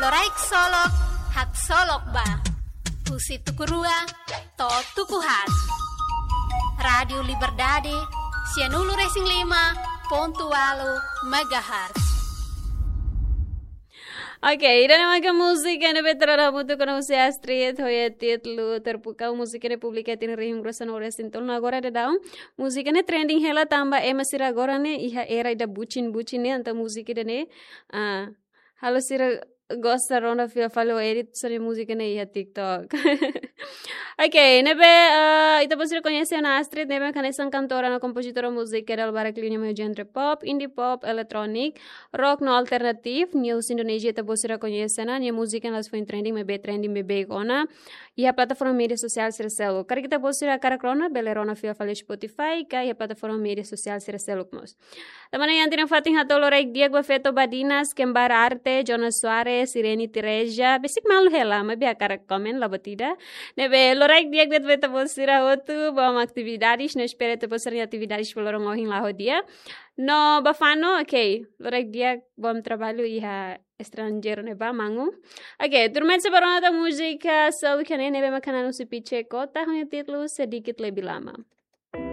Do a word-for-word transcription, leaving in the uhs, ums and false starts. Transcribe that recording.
Loraik solok, hak solok ba. Husi tukurua, to tukuhat. Radio Liberdade, Sianulu Racing lima, Pontualo, Megahertz. Okej, den här musiken är bättre att mot kunna se Astrid höja titlu terpuka musiken är publikat in rihim grosan ores intol na agora de daun musiken är trending hela tamba ema sira agora ne iha era ida bucin bucin ne anta musiken ne ah halo sira gosta ronda fia falo edit sari musiken ne iha TikTok. Okey, nebe uh, ita pun sira conhecen a Astrid, nebe kanesan cantora na compositora musical del baraclinho meio genre pop, indie pop, electronic, rock no alternative, news Indonesia ita pun sira conhecen a, nia musiken las foi trending mebe trending mebe gona. E a plataforma mídia social sira selo. Kari kita pun sira karakrona belerona fia falo Spotify, ka e a plataforma mídia social sira selo kmos. Tamana yang tina fating hatolo rek Diego Feto Badinas, Kembar Arte, Jonas Suarez, Irene Tireja, basic malu hela, mabi akara komen la batida. Nebe lorek Diego bet beta pun sira otu, bom atividades, no espere te pun sira atividades pelorong ohin la dia. No bafano, ok, lorek Diego bom trabalho iha estrangeiro ne ba mangu. Ok, turmet sebarona da música, selalu kene nebe makanan usi piche kota, hanya titlu sedikit lebih lama.